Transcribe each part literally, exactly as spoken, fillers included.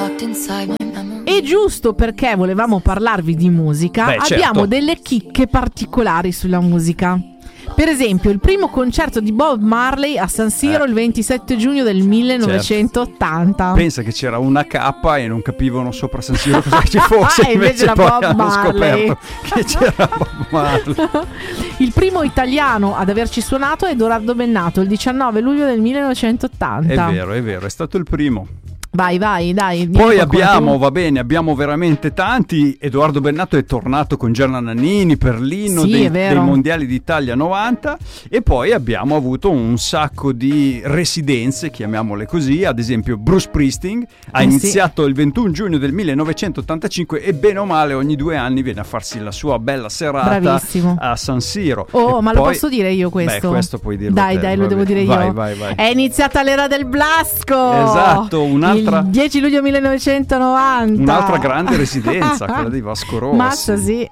E giusto perché volevamo parlarvi di musica, Beh, certo. abbiamo delle chicche particolari sulla musica. Per esempio, il primo concerto di Bob Marley a San Siro Eh. il ventisette giugno del millenovecentottanta. Pensa che c'era una K e non capivano sopra San Siro cosa ci fosse. E invece era poi Bob hanno Marley. scoperto che c'era Bob Marley. Il primo italiano ad averci suonato è Edoardo Bennato il diciannove luglio del millenovecentottanta. È vero, è vero, è stato il primo. Vai, vai, dai. dimmi Poi qualcuno abbiamo, tu. va bene, abbiamo veramente tanti. Edoardo Bennato è tornato con Gianna Nannini per l'inno Sì, dei, è vero. dei mondiali d'Italia novanta. E poi abbiamo avuto un sacco di residenze, chiamiamole così. Ad esempio Bruce Springsteen ha Eh, iniziato il ventuno giugno del millenovecentottantacinque e bene o male ogni due anni viene a farsi la sua bella serata Bravissimo. a San Siro. Oh, E ma lo poi- posso dire io questo? Beh, questo puoi dirlo Dai, te, dai, lo va devo bene. dire Vai, io. vai, vai. È iniziata l'era del Blasco. Esatto, un'altra- Il dieci luglio millenovecentonovanta. Un'altra grande residenza, quella di Vasco Rossi. Mazza, sì.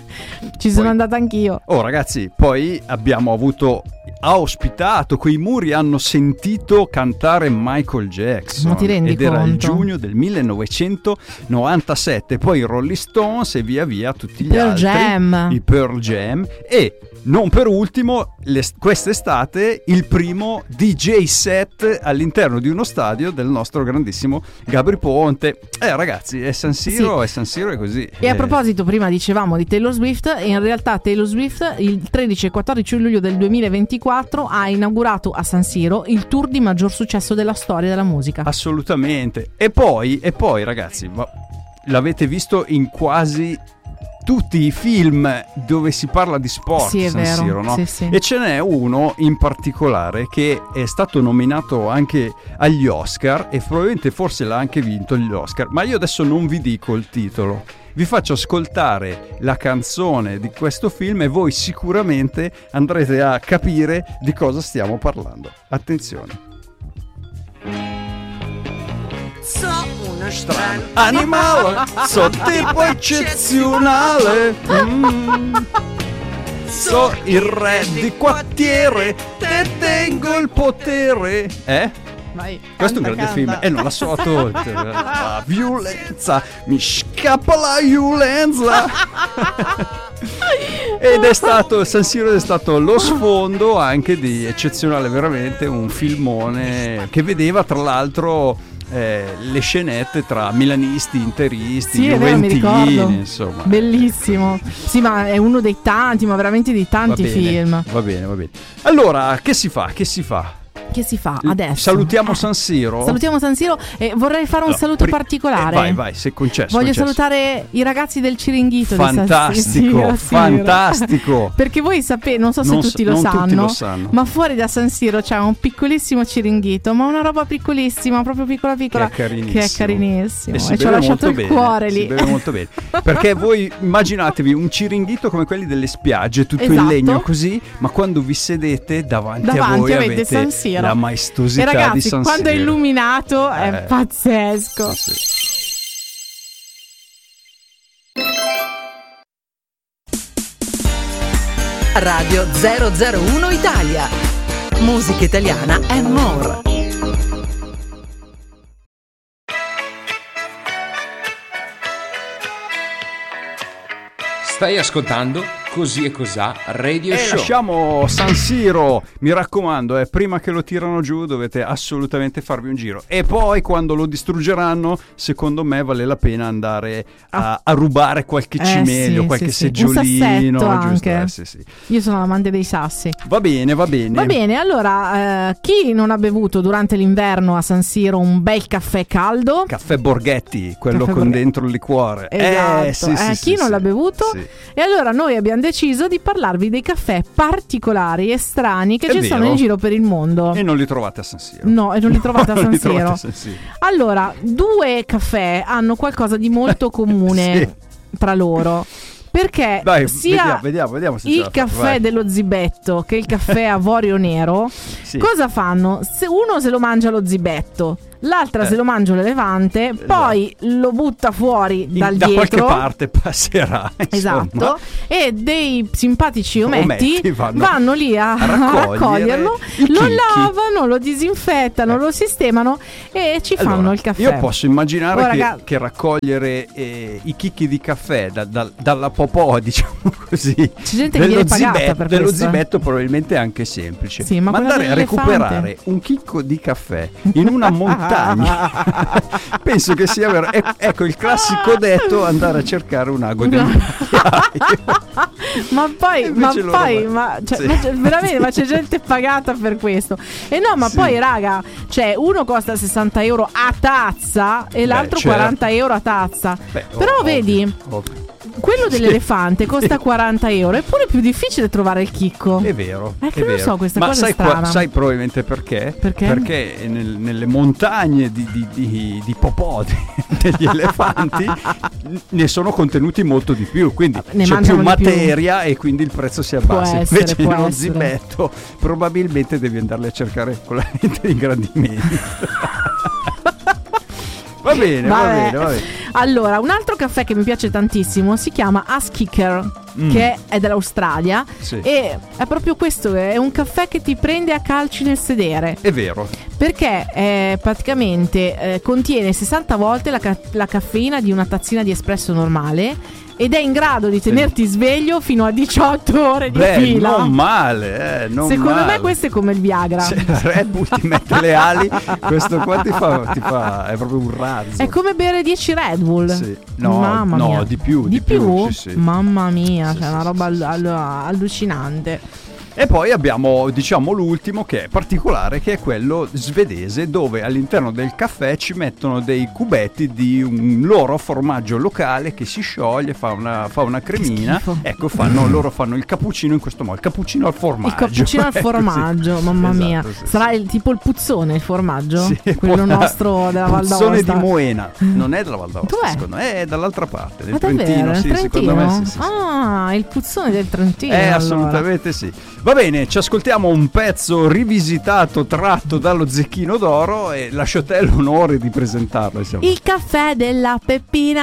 Ci sono Poi- andata anch'io. Oh ragazzi, poi abbiamo avuto, ha ospitato, quei muri hanno sentito cantare Michael Jackson. Ma ti rendi ed era il conto? giugno del millenovecentonovantasette. Poi i Rolling Stones e via via tutti gli Pearl altri. Jam. I Pearl Jam. E non per ultimo, le- quest'estate il primo D J set all'interno di uno stadio del nostro grandissimo Gabri Ponte. Eh ragazzi, è San Siro, Sì. è San Siro, è così. E a Eh, proposito, prima dicevamo di Taylor Swift, e in realtà Taylor Swift il tredici e quattordici luglio del duemilaventiquattro ha inaugurato a San Siro il tour di maggior successo della storia della musica. Assolutamente. E poi, e poi ragazzi, ma l'avete visto in quasi tutti i film dove si parla di sport, Sì, è San vero. Siro, no? Sì, sì. E ce n'è uno in particolare che è stato nominato anche agli Oscar e probabilmente forse l'ha anche vinto gli Oscar, ma io adesso non vi dico il titolo. Vi faccio ascoltare la canzone di questo film e voi sicuramente andrete a capire di cosa stiamo parlando. Attenzione. Strano animale, so tipo eccezionale. Mm. So il re di quartiere, te tengo il potere. Eh? Vai, Questo è un canta, grande film canta. e non la so to- la violenza, mi scappa la violenza. Ed è stato, San Siro è stato lo sfondo anche di Eccezionale, veramente un filmone che vedeva tra l'altro eh, le scenette tra milanisti, interisti, Sì, è vero, mi ricordo. juventini, insomma. Bellissimo. Sì, ma è uno dei tanti, ma veramente di tanti Va bene, film. Va bene, va bene. Allora, che si fa? Che si fa? Che si fa adesso? Salutiamo Eh, San Siro. Salutiamo San Siro e vorrei fare un No, saluto pri- particolare. eh, vai, vai, se concesso. Voglio concesso. salutare i ragazzi del Ciringhito di San Fantastico, Siro. fantastico. Perché voi sapete, non so se Non tutti so- lo non sanno, tutti lo sanno. ma fuori da San Siro c'è un piccolissimo Ciringhito, ma una roba piccolissima, proprio piccola piccola, Che è carinissimo. che è carinissimo. E E, si ci ho beve lasciato molto il bene, cuore si lì. beve molto bene. Perché voi immaginatevi un Ciringhito come quelli delle spiagge, tutto in Esatto. legno così, ma quando vi sedete davanti, a Davanti voi avete avete San Siro. la E maestosità di ragazzi, San quando è Siro. illuminato è Eh, pazzesco. sì, sì. Radio zero zero uno Italia. Musica italiana and more. Stai ascoltando Così e Cosà Radio E Show. lasciamo San Siro, mi raccomando, eh, prima che lo tirano giù dovete assolutamente farvi un giro. E poi quando lo distruggeranno, secondo me vale la pena andare a, a rubare qualche Eh, cimelio, sì, qualche sì, sì. Un seggiolino. sassetto giusto? anche. Eh, sì, sì. Io sono l'amante dei sassi. Va bene, va bene. Va bene, allora, eh, chi non ha bevuto durante l'inverno a San Siro un bel caffè caldo? Caffè Borghetti, quello Caffè con Borghetti. dentro il liquore. Esatto, Eh, sì, eh, sì, chi sì, non sì. l'ha bevuto? Sì. E allora noi abbiamo deciso di parlarvi dei caffè particolari e strani che È ci sono vero. in giro per il mondo. E non li trovate a San Siro. No, e non li trovate a Non San li trovate Siro. a San Siro. Allora, due caffè hanno qualcosa di molto comune tra loro. Perché Dai, sia vediamo, vediamo, vediamo se ce la il fa. caffè Vai. dello zibetto che il caffè avorio nero, Sì. cosa fanno? Se uno se lo mangia lo zibetto, l'altra Eh. se lo mangia l'elefante, poi lo butta fuori In- dal da dietro. qualche parte passerà. insomma. Esatto, e dei simpatici ometti, Ometti vanno vanno, lì a, a a raccogliere raccoglierlo, i lo chicchi. lavano, lo disinfettano, Eh. lo sistemano e ci fanno Allora, il caffè. Io posso immaginare Oh, che, raga- che raccogliere eh, i chicchi di caffè da- da- dalla popò, diciamo così, C'è gente che dello, viene pagata zibetto, per dello questo, eh. zibetto probabilmente è anche semplice. Sì, ma quella andare a dell'elefante? recuperare un chicco di caffè in una montagna penso che sia vero. E- ecco il classico detto: andare a cercare un ago del ma poi, Invece ma loro poi, vanno. ma, cioè, Sì. ma c'è- veramente, ma c'è gente pagata per questo. E no, ma Sì. poi, raga, cioè, uno costa sessanta euro a tazza e l'altro certo. quaranta euro a tazza. Beh, Però ovvio, vedi, ovvio. quello Sì. dell'elefante costa quaranta euro, eppure è più difficile trovare il chicco. È vero, Eh, è che non vero. so, questa Ma cosa è sai, qua- strana. sai probabilmente perché? Perché? Perché nel- nelle montagne di, di, di, di popò de- degli elefanti n- ne sono contenuti molto di più, quindi Ne c'è mangiano più di più. materia e quindi il prezzo si abbassa. essere, Invece può nello essere. zibetto probabilmente devi andarli a cercare con la lente di ingrandimento. Va bene, va Vabbè. bene, va bene. Allora, un altro caffè che mi piace tantissimo si chiama Ass Kicker, Mm. che è dell'Australia. Sì. E è proprio questo, è un caffè che ti prende a calci nel sedere. È vero. Perché eh, praticamente eh, contiene sessanta volte la, ca- la caffeina di una tazzina di espresso normale ed è in grado di tenerti sveglio fino a diciotto ore di Beh, fila. non male, eh, non Secondo male. me questo è come il Viagra. Se la Red Bull ti mette le ali, questo qua ti fa, ti fa è proprio un razzo. È come bere dieci Red Bull. Sì. No, Mamma no, mia. di più, Di di più, più? sì, sì. Mamma mia, Sì, c'è sì, una sì, roba sì, allu- sì. allu- allucinante. E poi abbiamo, diciamo, l'ultimo che è particolare, che è quello svedese, dove all'interno del caffè ci mettono dei cubetti di un loro formaggio locale che si scioglie, fa una, fa una cremina. schifo. Ecco, fanno, loro fanno il cappuccino in questo modo, il cappuccino al formaggio. Il cappuccino al Ecco, formaggio, sì. mamma Esatto, mia. sì, Sarà sì. il, tipo il puzzone, il formaggio? Sì, Quello può- nostro della Val Puzzone d'Aosta. di Moena, non è della Val d'Aosta, Dov'è? secondo me è dall'altra parte, del Ma davvero? Trentino, Nel sì, Trentino? secondo me sì, sì, sì. Ah, il puzzone del Trentino. Eh, allora. assolutamente sì. Va bene, ci ascoltiamo un pezzo rivisitato, tratto dallo Zecchino d'Oro e lascio a te l'onore di presentarlo. Insomma. Il caffè della Peppina.